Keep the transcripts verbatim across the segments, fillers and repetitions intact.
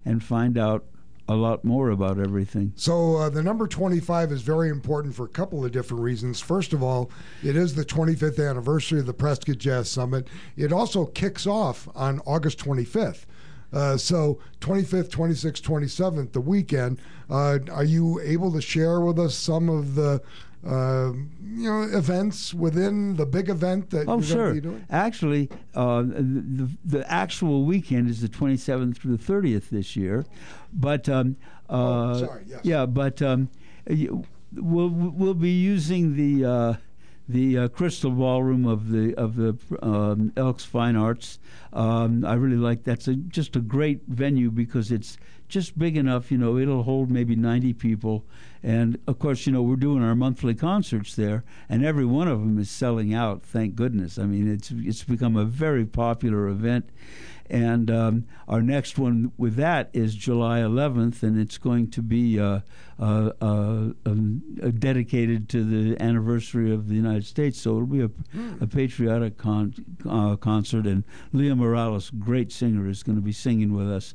and find out a lot more about everything. So uh, the number twenty-five is very important for a couple of different reasons. First of all, it is the twenty-fifth anniversary of the Prescott Jazz Summit. It also kicks off on August twenty-fifth. Uh, so twenty-fifth, twenty-sixth, twenty-seventh, the weekend. Uh, are you able to share with us some of the uh, you know events within the big event that oh, you're sure. going to be doing? Actually, uh, the, the actual weekend is the twenty-seventh through the thirtieth this year. But um, uh, oh, sorry, yes. yeah, but um, we'll we'll be using the uh, the uh, Crystal Ballroom of the of the um, Elks Fine Arts. Um, I really like that's a, just a great venue because it's just big enough. You know, it'll hold maybe ninety people, and of course, you know, we're doing our monthly concerts there, and every one of them is selling out. Thank goodness. I mean, it's it's become a very popular event. And um, our next one with that is July eleventh, and it's going to be uh, uh, uh, um, uh, dedicated to the anniversary of the United States. So it'll be a, mm. a patriotic con- uh, concert, and Leah Morales, great singer, is going to be singing with us,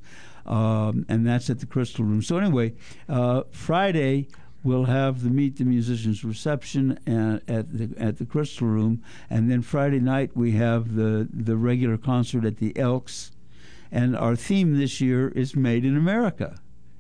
um, and that's at the Crystal Room. So anyway, uh, Friday we'll have the Meet the Musicians reception at, at the at the Crystal Room, and then Friday night we have the the regular concert at the Elks, and our theme this year is Made in America.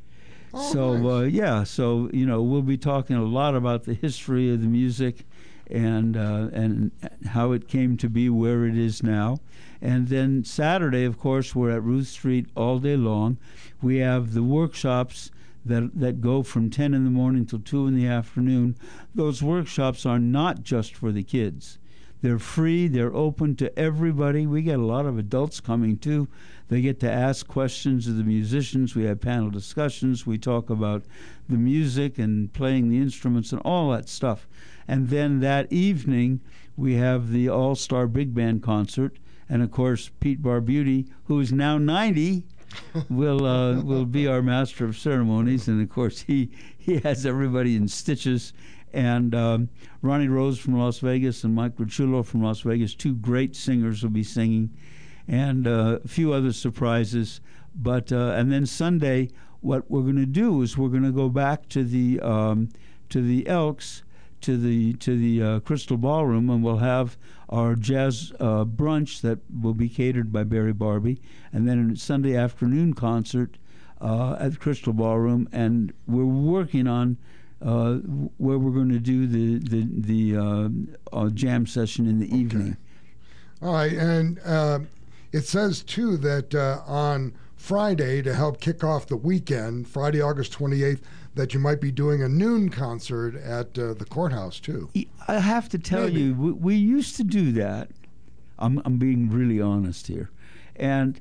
Oh, so nice. uh, yeah, so you know we'll be talking a lot about the history of the music, and uh, and how it came to be where it is now. And then Saturday, of course, we're at Ruth Street all day long. We have the workshops that that go from ten in the morning till two in the afternoon. Those workshops are not just for the kids. They're free. They're open to everybody. We get a lot of adults coming, too. They get to ask questions of the musicians. We have panel discussions. We talk about the music and playing the instruments and all that stuff. And then that evening, we have the All-Star Big Band concert. And, of course, Pete Barbuti, who is now ninety, will uh, will be our master of ceremonies, and of course he he has everybody in stitches. And um, Ronnie Rose from Las Vegas and Mike Ricciulo from Las Vegas, two great singers, will be singing, and uh, a few other surprises. But uh, and then Sunday, what we're going to do is we're going to go back to the um, to the Elks, to the to the uh, Crystal Ballroom, and we'll have our jazz uh, brunch that will be catered by Barry Barbie, and then a Sunday afternoon concert uh, at the Crystal Ballroom. And we're working on uh, where we're going to do the the the uh, uh, jam session in the okay. evening. All right, and uh, it says too that uh, on Friday, to help kick off the weekend, Friday, August twenty-eighth, that you might be doing a noon concert at uh, the courthouse, too. I have to tell Maybe. you, we, we used to do that. I'm, I'm being really honest here. And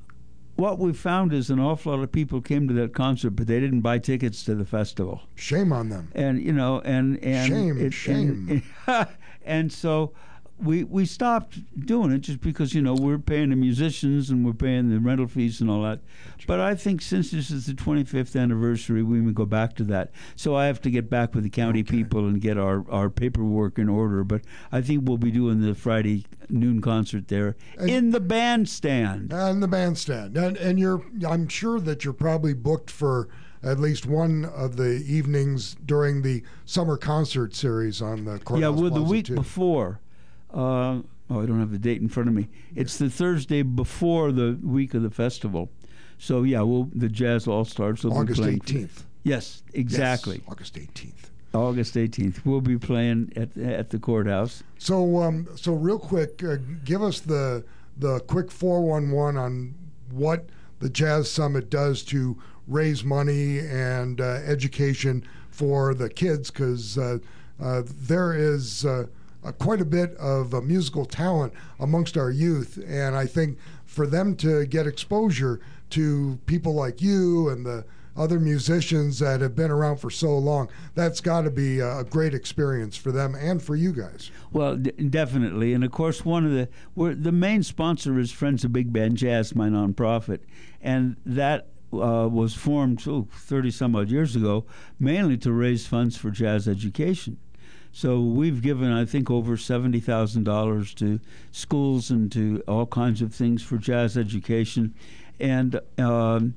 what we found is an awful lot of people came to that concert, but they didn't buy tickets to the festival. Shame on them. And, you know, and... and shame, it, shame. And, and so... We we stopped doing it just because, you know, we're paying the musicians and we're paying the rental fees and all that. But I think since this is the twenty-fifth anniversary, we may go back to that. So I have to get back with the county okay. people and get our, our paperwork in order. But I think we'll be doing the Friday noon concert there and, in the bandstand. In the bandstand. And, and you're, I'm sure that you're probably booked for at least one of the evenings during the summer concert series on the Courthouse Yeah, well, the Plaza week too. before. Uh, oh, I don't have the date in front of me. It's the Thursday before the week of the festival. So, yeah, we'll, the Jazz All-Stars will August be playing. eighteenth. Yes, exactly. Yes, August eighteenth. August eighteenth. We'll be playing at at the courthouse. So, um, so real quick, uh, give us the the quick four one one on what the Jazz Summit does to raise money and uh, education for the kids, because uh, uh, there is... Uh, Uh, quite a bit of uh, musical talent amongst our youth, and I think for them to get exposure to people like you and the other musicians that have been around for so long, that's got to be a great experience for them and for you guys. Well, d- definitely, and of course, one of the we're, the main sponsor is Friends of Big Band Jazz, my nonprofit, and that uh, was formed oh, thirty some odd years ago, mainly to raise funds for jazz education. So we've given, I think, over seventy thousand dollars to schools and to all kinds of things for jazz education. And um,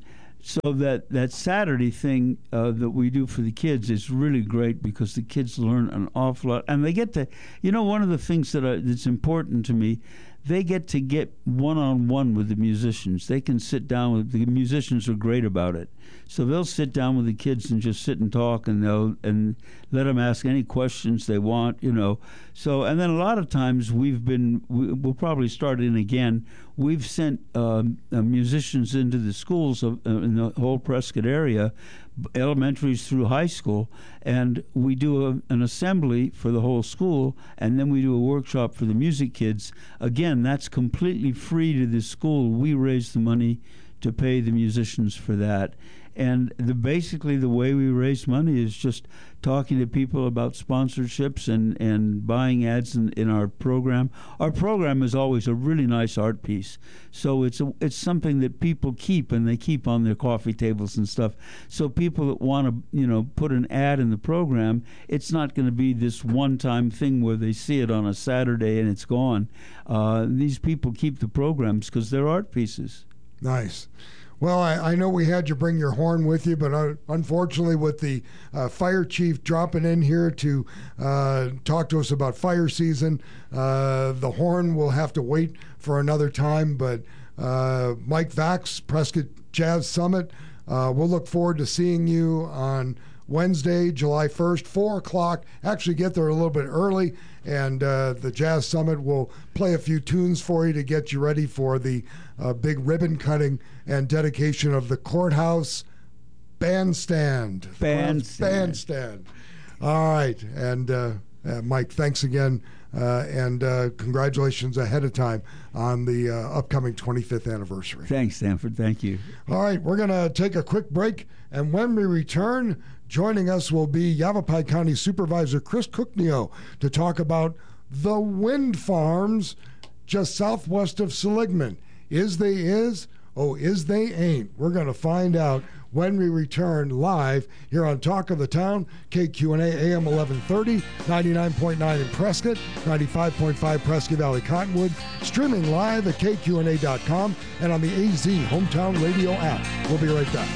So that, that Saturday thing uh, that we do for the kids is really great because the kids learn an awful lot. And they get to, you know, one of the things that I, that's important to me, they get to get one-on-one with the musicians. They can sit down with, the musicians are great about it. So they'll sit down with the kids and just sit and talk, and they'll and let them ask any questions they want, you know. So, and then a lot of times we've been, we, we'll probably start in again, we've sent um, uh, musicians into the schools of, uh, in the whole Prescott area, elementaries through high school, and we do a, an assembly for the whole school, and then we do a workshop for the music kids. Again, that's completely free to the school. We raise the money to pay the musicians for that. And the, basically the way we raise money is just talking to people about sponsorships and, and buying ads in, in our program. Our program is always a really nice art piece. So it's a, it's something that people keep, and they keep on their coffee tables and stuff. So people that want to, you know, put an ad in the program, it's not going to be this one-time thing where they see it on a Saturday and it's gone. Uh, these people keep the programs because they're art pieces. Nice. Well, I, I know we had you bring your horn with you, but uh, unfortunately with the uh, fire chief dropping in here to uh, talk to us about fire season, uh, the horn will have to wait for another time. But uh, Mike Vax, Prescott Jazz Summit, uh, we'll look forward to seeing you on Wednesday, July first, four o'clock. Actually get there a little bit early, and uh, the Jazz Summit will play a few tunes for you to get you ready for the uh, big ribbon cutting and dedication of the courthouse bandstand. Bandstand. Bandstand. All right. And uh, uh, Mike, thanks again, uh, and uh, congratulations ahead of time on the uh, upcoming twenty-fifth anniversary. Thanks, Stanford. Thank you. All right. We're going to take a quick break, and when we return, joining us will be Yavapai County Supervisor Chris Cookneo to talk about the wind farms just southwest of Seligman. Is they is? Oh, is they ain't? We're going to find out when we return live here on Talk of the Town, K Q N A A M eleven thirty, ninety-nine point nine in Prescott, ninety-five point five Prescott Valley Cottonwood, streaming live at K Q N A dot com and on the A Z Hometown Radio app. We'll be right back.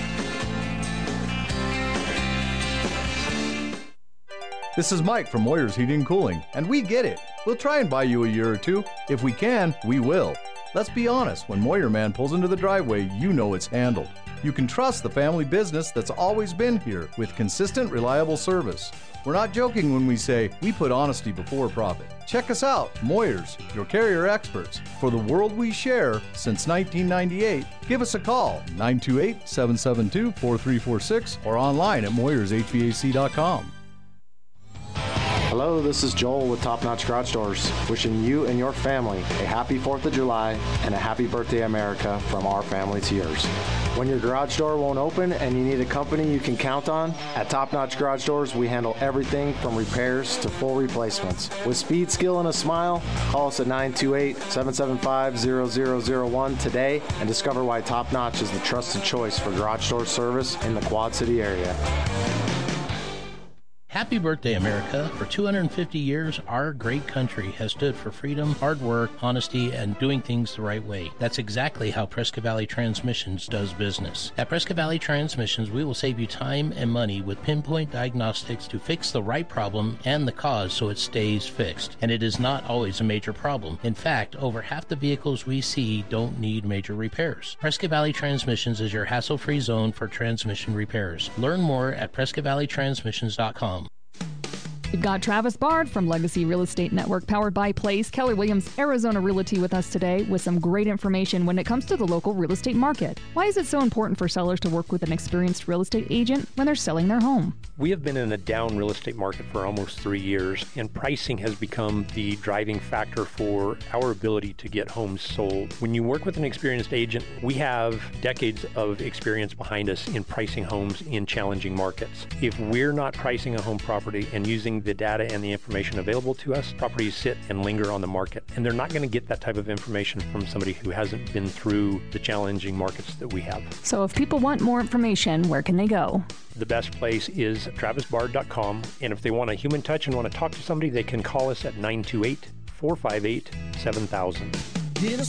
This is Mike from Moyer's Heating and Cooling, and we get it. We'll try and buy you a year or two. If we can, we will. Let's be honest, when Moyer Man pulls into the driveway, you know it's handled. You can trust the family business that's always been here with consistent, reliable service. We're not joking when we say we put honesty before profit. Check us out, Moyers, your carrier experts. For the world we share since nineteen ninety-eight, give us a call, nine two eight, seven seven two, four three four six, or online at moyers h v a c dot com. Hello, this is Joel with Top Notch Garage Doors, wishing you and your family a happy fourth of July and a happy birthday, America, from our family to yours. When your garage door won't open and you need a company you can count on, at Top Notch Garage Doors, we handle everything from repairs to full replacements. With speed, skill, and a smile, call us at nine two eight, seven seven five, zero zero zero one today and discover why Top Notch is the trusted choice for garage door service in the Quad City area. Happy birthday, America. For two hundred fifty years, our great country has stood for freedom, hard work, honesty, and doing things the right way. That's exactly how Prescott Valley Transmissions does business. At Prescott Valley Transmissions, we will save you time and money with pinpoint diagnostics to fix the right problem and the cause so it stays fixed. And it is not always a major problem. In fact, over half the vehicles we see don't need major repairs. Prescott Valley Transmissions is your hassle-free zone for transmission repairs. Learn more at prescott valley transmissions dot com. We've got Travis Bard from Legacy Real Estate Network, powered by Place, Keller Williams, Arizona Realty, with us today with some great information when it comes to the local real estate market. Why is it so important for sellers to work with an experienced real estate agent when they're selling their home? We have been in a down real estate market for almost three years, and pricing has become the driving factor for our ability to get homes sold. When you work with an experienced agent, we have decades of experience behind us in pricing homes in challenging markets. If we're not pricing a home property and using the data and the information available to us, properties sit and linger on the market, and they're not going to get that type of information from somebody who hasn't been through the challenging markets that we have. So if people want more information, where can they go? The best place is travis bard dot com, and if they want a human touch and want to talk to somebody, they can call us at nine two eight, four five eight, seven thousand.